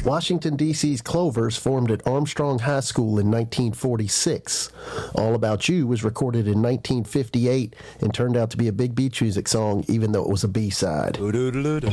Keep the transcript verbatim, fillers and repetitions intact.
Washington, D C's Clovers formed at Armstrong High School in nineteen forty-six. All About You was recorded in nineteen fifty-eight and turned out to be a big beach music song, even though it was a B-side.